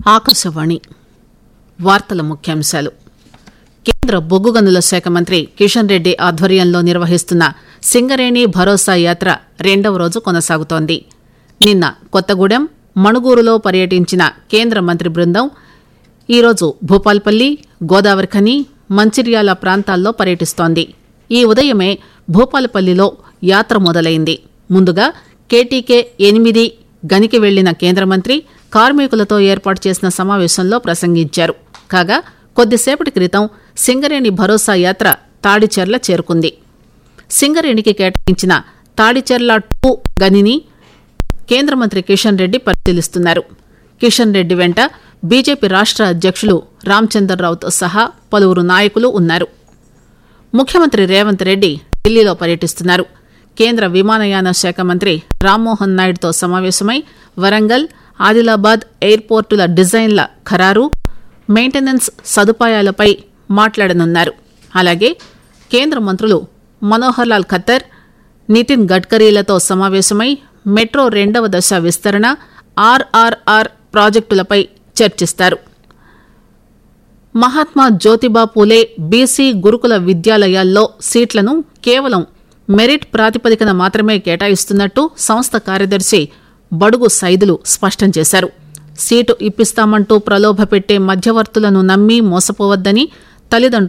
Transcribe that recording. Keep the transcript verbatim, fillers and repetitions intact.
ఆకాశవాణి వార్తల ముఖ్యాంశాలు. కేంద్ర బొగ్గు గనుల శాఖ మంత్రి కిషన్ రెడ్డి ఆధ్వర్యంలో నిర్వహిస్తున్న సింగరేణి భరోసా యాత్ర రెండవ రోజు కొనసాగుతోంది. నిన్న కొత్తగూడెం, మణుగూరులో పర్యటించిన కేంద్ర మంత్రి బృందం ఈరోజు భూపాల్పల్లి, గోదావరిఖని, మంచిర్యాల ప్రాంతాల్లో పర్యటిస్తోంది. ఈ ఉదయమే భూపాలపల్లిలో యాత్ర మొదలైంది. ముందుగా కేటీకే ఎనిమిది గనికి వెళ్లిన కేంద్ర మంత్రి కార్మికులతో ఏర్పాటు చేసిన సమావేశంలో ప్రసంగించారు. కాగా కొద్దిసేపటి క్రితం సింగరేణి భరోసా యాత్ర తాడిచెర్ల చేరుకుంది. సింగరేణికి కేటాయించిన తాడిచెర్ల టూ గనిని కేంద్ర మంత్రి కిషన్ రెడ్డి పరిశీలిస్తున్నారు. కిషన్ రెడ్డి వెంట బీజేపీ రాష్ట్ర అధ్యక్షులు రామచంద్రరావుతో సహా పలువురు నాయకులు ఉన్నారు. ముఖ్యమంత్రి రేవంత్ రెడ్డి ఢిల్లీలో పర్యటిస్తున్నారు. కేంద్ర విమానయాన శాఖ మంత్రి రామ్మోహన్ నాయుడుతో సమావేశమై వరంగల్, ఆదిలాబాద్ ఎయిర్పోర్టుల డిజైన్ల ఖరారు, మెయింటెనెన్స్ సదుపాయాలపై మాట్లాడనున్నారు. అలాగే కేంద్ర మంత్రులు మనోహర్ లాల్ ఖట్టర్, నితిన్ గడ్కరీలతో సమావేశమై మెట్రో రెండవ దశ విస్తరణ, ఆర్ఆర్ఆర్ ప్రాజెక్టులపై చర్చిస్తారు. మహాత్మా జ్యోతిబా పూలే బీసీ గురుకుల విద్యాలయాల్లో సీట్లను కేవలం మెరిట్ ప్రాతిపదికన మాత్రమే కేటాయిస్తున్నట్టు సంస్థ కార్యదర్శి బడుగు సైదులు స్పష్టం చేశారు. సీటు ఇప్పిస్తామంటూ ప్రలోభపెట్టే మధ్యవర్తులను నమ్మి మోసపోవద్దని తల్లిదండ్రులు